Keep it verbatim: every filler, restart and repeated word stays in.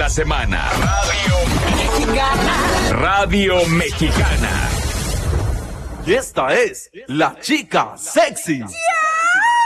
la semana. Radio Mexicana. Radio Mexicana. Y esta es la chica sexy. ¡Yeah!